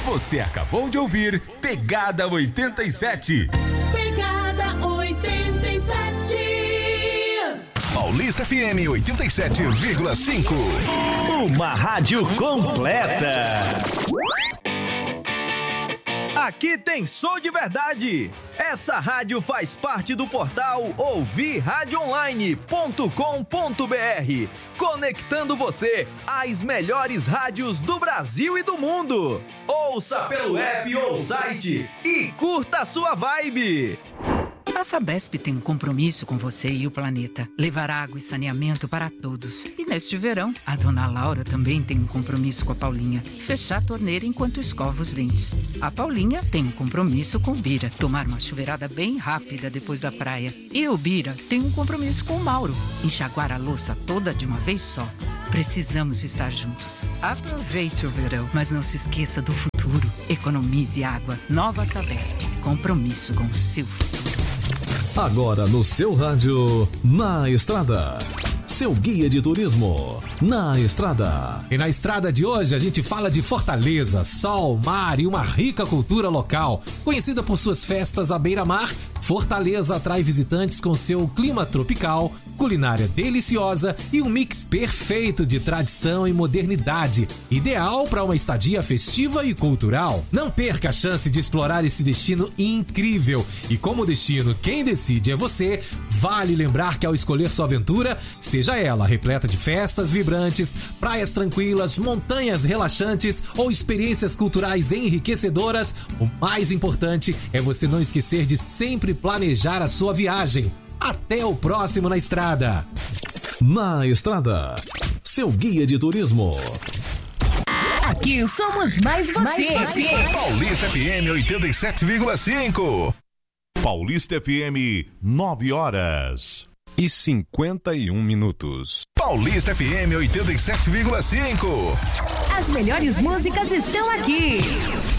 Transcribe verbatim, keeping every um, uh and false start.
Você acabou de ouvir Pegada oitenta e sete. Pegada oitenta e sete. Paulista F M oitenta e sete vírgula cinco. Uma rádio completa. Aqui tem som de verdade. Essa rádio faz parte do portal ouvir rádio online ponto com ponto br, conectando você às melhores rádios do Brasil e do mundo. Ouça pelo app ou site e curta a sua vibe. A Sabesp tem um compromisso com você e o planeta. Levar água e saneamento para todos. E neste verão, a dona Laura também tem um compromisso com a Paulinha. Fechar a torneira enquanto escova os dentes. A Paulinha tem um compromisso com o Bira. Tomar uma chuveirada bem rápida depois da praia. E o Bira tem um compromisso com o Mauro. Enxaguar a louça toda de uma vez só. Precisamos estar juntos. Aproveite o verão, mas não se esqueça do futuro. Economize água. Nova Sabesp. Compromisso com o seu futuro. Agora no seu rádio, Na Estrada. Seu guia de turismo, Na Estrada. E na estrada de hoje a gente fala de Fortaleza, sol, mar e uma rica cultura local. Conhecida por suas festas à beira-mar, Fortaleza atrai visitantes com seu clima tropical, culinária deliciosa e um mix perfeito de tradição e modernidade, ideal para uma estadia festiva e cultural. Não perca a chance de explorar esse destino incrível. E como destino quem decide é você, vale lembrar que ao escolher sua aventura, seja ela repleta de festas vibrantes, praias tranquilas, montanhas relaxantes ou experiências culturais enriquecedoras, o mais importante é você não esquecer de sempre planejar a sua viagem. Até o próximo Na Estrada. Na Estrada, seu guia de turismo. Aqui somos mais você. Mais você. Paulista F M oitenta e sete vírgula cinco. Paulista F M, nove horas e cinquenta e um minutos. Paulista F M oitenta e sete vírgula cinco. As melhores músicas estão aqui.